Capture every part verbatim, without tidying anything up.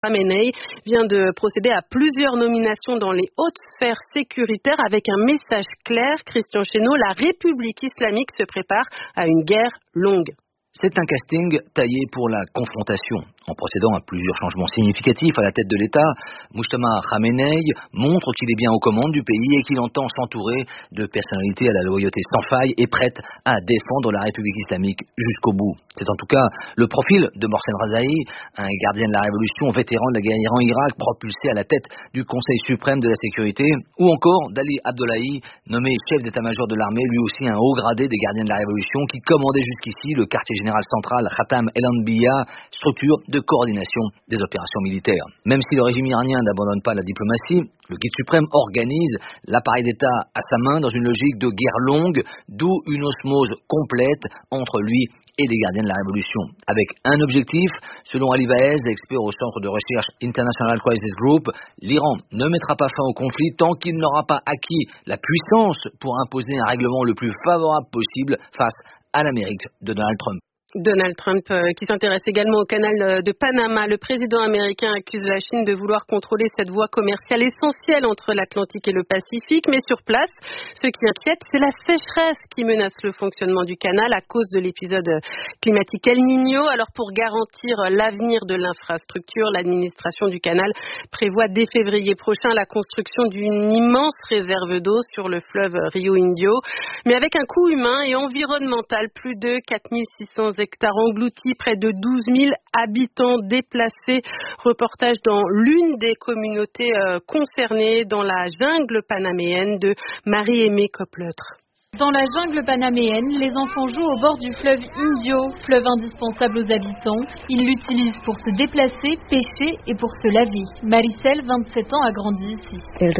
Khamenei vient de procéder à plusieurs nominations dans les hautes sphères sécuritaires avec un message clair. Christian Chesneau, la République islamique se prépare à une guerre longue. C'est un casting taillé pour la confrontation. En procédant à plusieurs changements significatifs à la tête de l'État, Mujtaba Khamenei montre qu'il est bien aux commandes du pays et qu'il entend s'entourer de personnalités à la loyauté sans faille et prêtes à défendre la République islamique jusqu'au bout. C'est en tout cas le profil de Mohsen Rezaei, un gardien de la révolution, vétéran de la guerre Iran-Irak, propulsé à la tête du Conseil suprême de la sécurité, ou encore d'Ali Abdollahi, nommé chef d'état-major de l'armée, lui aussi un haut gradé des gardiens de la révolution, qui commandait jusqu'ici le quartier général central Khatam el-Anbiya, structure de coordination des opérations militaires. Même si le régime iranien n'abandonne pas la diplomatie, le guide suprême organise l'appareil d'État à sa main dans une logique de guerre longue, d'où une osmose complète entre lui et les gardiens de la révolution. Avec un objectif, selon Ali Vaez, expert au centre de recherche International Crisis Group, l'Iran ne mettra pas fin au conflit tant qu'il n'aura pas acquis la puissance pour imposer un règlement le plus favorable possible face à l'Amérique de Donald Trump. Donald Trump euh, qui s'intéresse également au canal de Panama. Le président américain accuse la Chine de vouloir contrôler cette voie commerciale essentielle entre l'Atlantique et le Pacifique. Mais sur place, ce qui inquiète, c'est la sécheresse qui menace le fonctionnement du canal à cause de l'épisode climatique El Niño. Alors pour garantir l'avenir de l'infrastructure, l'administration du canal prévoit dès février prochain la construction d'une immense réserve d'eau sur le fleuve Rio Indio. Mais avec un coût humain et environnemental, plus de quatre mille six cents hectares engloutis, près de douze mille habitants déplacés. Reportage dans l'une des communautés euh, concernées dans la jungle panaméenne de Marie-Aimée Coppleutre. Dans la jungle panaméenne, les enfants jouent au bord du fleuve Indio, fleuve indispensable aux habitants. Ils l'utilisent pour se déplacer, pêcher et pour se laver. Maricel, vingt-sept ans, a grandi ici.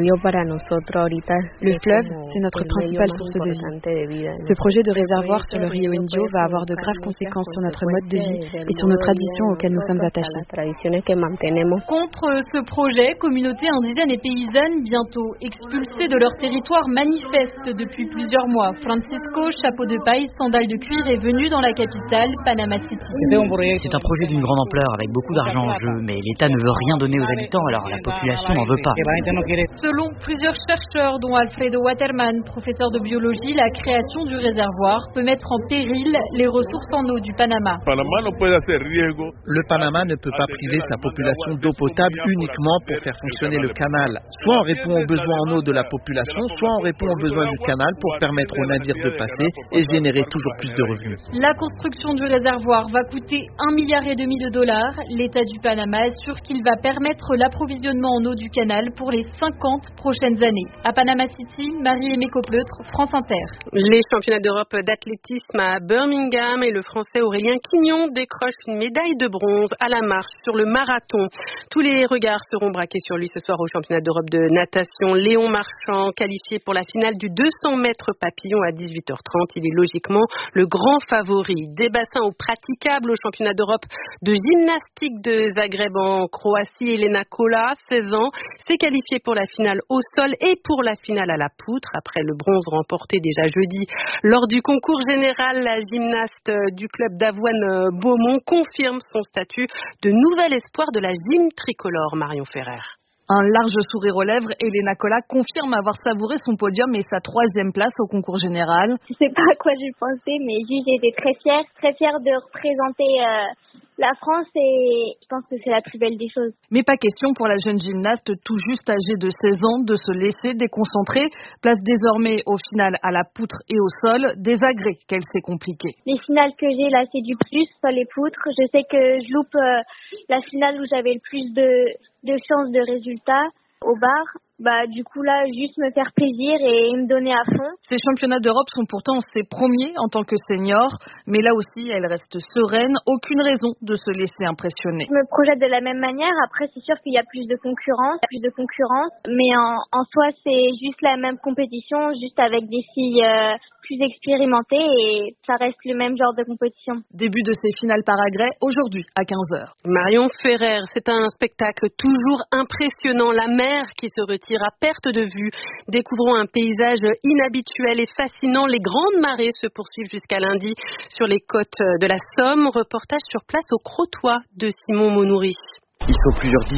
Le fleuve, c'est notre principale source de vie. Ce projet de réservoir sur le Rio Indio va avoir de graves conséquences sur notre mode de vie et sur nos traditions auxquelles nous sommes attachés. Contre ce projet, communautés indigènes et paysannes, bientôt expulsées de leur territoire, manifestent depuis plusieurs mois. Francisco, chapeau de paille, sandales de cuir, est venu dans la capitale, Panama City. C'est un projet d'une grande ampleur avec beaucoup d'argent en jeu, mais l'État ne veut rien donner aux habitants, alors la population n'en veut pas. Selon plusieurs chercheurs, dont Alfredo Waterman, professeur de biologie, la création du réservoir peut mettre en péril les ressources en eau du Panama. Le Panama ne peut pas priver sa population d'eau potable uniquement pour faire fonctionner le canal. Soit on répond aux besoins en eau de la population, soit on répond aux besoins du canal pour permettre aux navires de passer et générer toujours plus de revenus. La construction du réservoir va coûter un milliard et demi de dollars. L'État du Panama assure qu'il va permettre l'approvisionnement en eau du canal pour les cinquante prochaines années. À Panama City, Marie-Aimée Coppleutre, France Inter. Les championnats d'Europe d'athlétisme à Birmingham et le Français Aurélien Quignon décroche une médaille de bronze à la marche sur le marathon. Tous les regards seront braqués sur lui ce soir au championnat d'Europe de natation. Léon Marchand, qualifié pour la finale du deux cents mètres papillon à dix-huit heures trente. Il est logiquement le grand favori. Des bassins au praticable au championnat d'Europe de gymnastique de Zagreb en Croatie. Elena Kola, seize ans, s'est qualifiée pour la finale au sol et pour la finale à la poutre. Après le bronze remporté déjà jeudi lors du concours général, la gymnaste du club d'Avoine Beaumont confirme son statut de nouvel espoir de la gym tricolore. Marion Ferrer. Un large sourire aux lèvres, Elena Kola confirme avoir savouré son podium et sa troisième place au concours général. Je ne sais pas à quoi je pensais, mais juste j'étais très fière, très fière de représenter euh, la France et je pense que c'est la plus belle des choses. Mais pas question pour la jeune gymnaste tout juste âgée de seize ans de se laisser déconcentrer. Place désormais au final à la poutre et au sol, des agrès qu'elle s'est compliquée. Les finales que j'ai là, c'est du plus, sol et poutre. Je sais que je loupe euh, la finale où j'avais le plus de... de chances de résultats au bar. Bah, du coup, là, juste me faire plaisir et me donner à fond. Ces championnats d'Europe sont pourtant ses premiers en tant que senior, mais là aussi, elle reste sereine, aucune raison de se laisser impressionner. Je me projette de la même manière. Après, c'est sûr qu'il y a plus de concurrence, plus de concurrence, mais en, en soi, c'est juste la même compétition, juste avec des filles euh, plus expérimentées et ça reste le même genre de compétition. Début de ces finales par agrès, aujourd'hui, à quinze heures. Marion Ferrer, c'est un spectacle toujours impressionnant. La mer qui se retire à perte de vue. Découvrons un paysage inhabituel et fascinant. Les grandes marées se poursuivent jusqu'à lundi sur les côtes de la Somme. Reportage sur place au Crotoy de Simon Monoury. Ils sont plusieurs dizaines